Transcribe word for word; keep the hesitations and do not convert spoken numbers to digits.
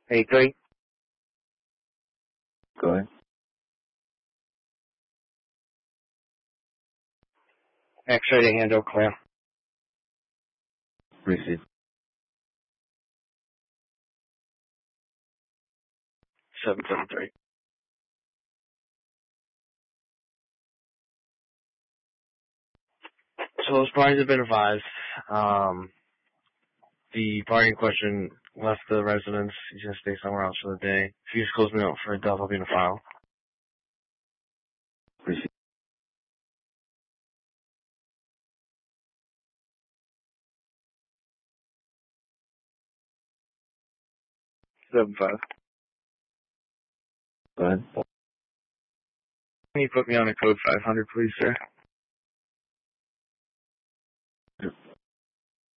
Eight three. Go ahead. X-ray to handle clear. Receive. Seven seven three. So those parties have been advised. Um, the party in question left the residence. He's going to stay somewhere else for the day. If you just close me out for a death, I'll be in the file. Receive. Seven five. Go ahead. Can you put me on a code five hundred, please, sir?